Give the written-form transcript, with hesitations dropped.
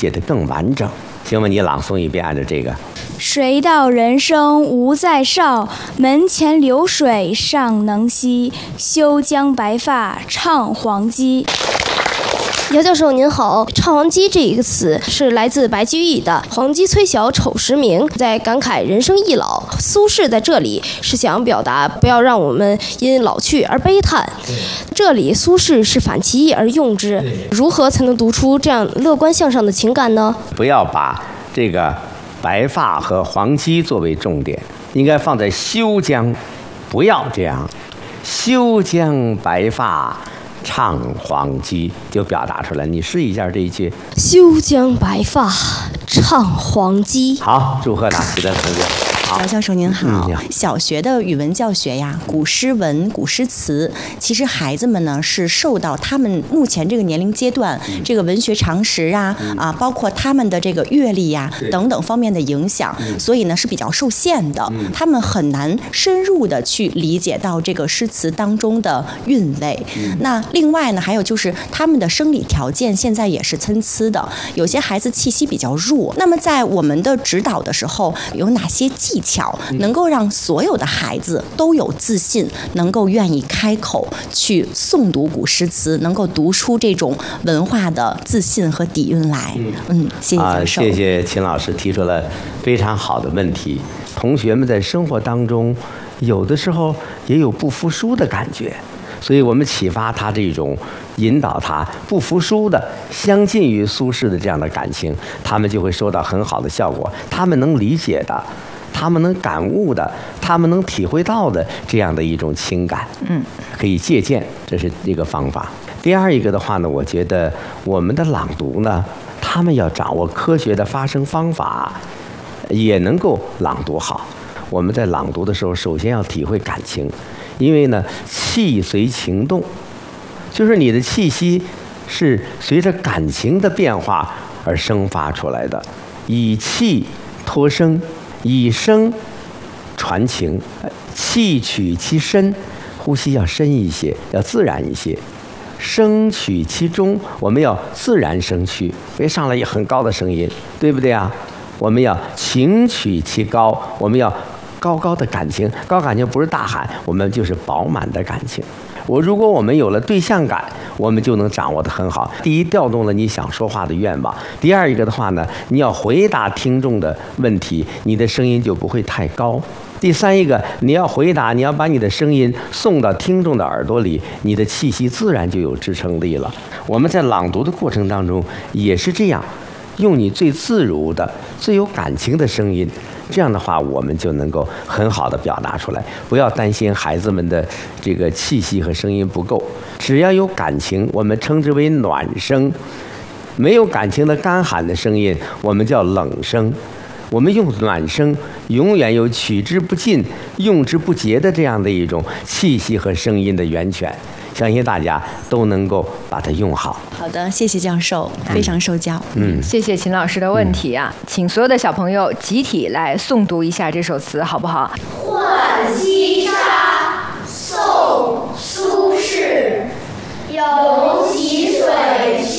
解得更完整。请问你朗诵一遍，按照这个。 水到人生无再少，门前流水尚能西。休将白发唱黄鸡。 姚教授您好，唱黄鸡这一个词是来自白居易的“黄鸡催晓丑时明”，在感慨人生易老。苏轼在这里是想表达不要让我们因老去而悲叹。这里苏轼是反其意而用之，如何才能读出这样乐观向上的情感呢？ 不要把这个白发和黄鸡作为重点，应该放在休将，不要这样。休将白发唱黄鸡，就表达出来。你试一下这一句。 休将白发唱黄鸡。 好，祝贺答题的同学。 姚教授您好，小学的语文教学呀，古诗文、古诗词，其实孩子们呢是受到他们目前这个年龄阶段这个文学常识包括他们的这个阅历呀等等方面的影响，所以呢是比较受限的，他们很难深入的去理解到这个诗词当中的韵味。那另外呢，还有就是他们的生理条件现在也是参差的，有些孩子气息比较弱，那么在我们的指导的时候，有哪些技巧能够让所有的孩子都有自信，能够愿意开口去诵读古诗词，能够读出这种文化的自信和底蕴来？谢谢教授。 谢谢秦老师提出了非常好的问题。同学们在生活当中，有的时候也有不服输的感觉，所以我们启发他这种，引导他不服输的，相近于苏轼的这样的感情，他们就会收到很好的效果。他们能理解的，他们能感悟的，他们能体会到的这样的一种情感，可以借鉴，这是一个方法。第二一个的话呢，我觉得我们的朗读呢，他们要掌握科学的发声方法，也能够朗读好。我们在朗读的时候，首先要体会感情，因为呢，气随情动，就是你的气息是随着感情的变化而生发出来的，以气托声，以声传情，气取其深，呼吸要深一些，要自然一些。声取其中，我们要自然声去，别上来很高的声音，对不对啊？我们要情取其高，我们要高高的感情，高感情不是大喊，我们就是饱满的感情。如果我们有了对象感，我们就能掌握得很好。第一，调动了你想说话的愿望；第二一个的话呢，你要回答听众的问题，你的声音就不会太高；第三一个，你要回答，你要把你的声音送到听众的耳朵里，你的气息自然就有支撑力了。我们在朗读的过程当中也是这样，用你最自如的、最有感情的声音，这样的话我们就能够很好的表达出来。不要担心孩子们的这个气息和声音不够，只要有感情，我们称之为暖声；没有感情的干喊的声音，我们叫冷声。我们用暖声，永远有取之不尽、用之不竭的这样的一种气息和声音的源泉。相信大家都能够把它用好。 好的，谢谢教授，非常受教。 谢谢秦老师的问题啊，请所有的小朋友集体来诵读一下这首词，好不好？ 浣溪沙，宋·苏轼。有溪水